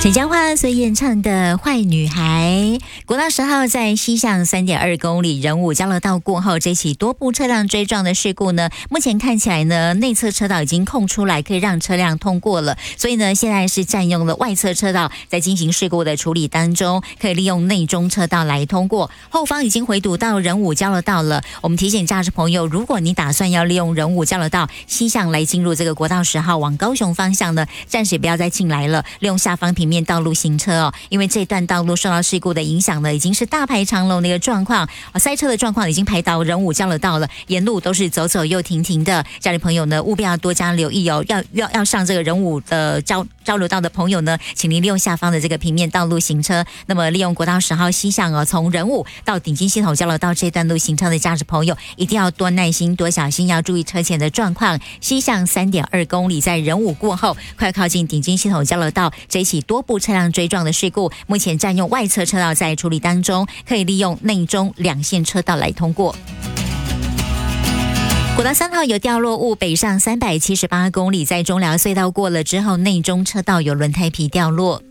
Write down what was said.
陈嘉桦所演唱的《坏女孩》。国道10号在西向3.2公里仁武交流道过后，这起多部车辆追撞的事故呢，目前看起来呢，内侧车道已经空出来，可以让车辆通过了。所以呢，现在是占用了外侧车道，在进行事故的处理当中，可以利用内中车道来通过。后方已经回堵到仁武交流道了。我们提醒驾驶朋友，如果你打算要利用仁武交流道西向来进入这个国道10号往高雄方向呢，暂时不要再进来了，利用下方平面道路行车哦，因为这段道路受到事故的影响呢，已经是大排长龙的一个状况，塞车的状况已经排到仁武交流道了，沿路都是走走又停停的。家里朋友呢，务必要多加留意哦，要上这个仁武的交流道的朋友呢，请您利用下方的这个平面道路行车。那么利用国道10号西向哦，从仁武到顶金系统交流道这段路行车的驾驶朋友，一定要多耐心、多小心，要注意车前的状况。西向3.2公里，在仁武过后，快靠近顶金系统交流道，这一起多部车辆追撞的事故，目前占用外侧车道在处理当中，可以利用内中两线车道来通过。国道3号有掉落物，北上378公里，在中寮隧道过了之后，内中车道有轮胎皮掉落。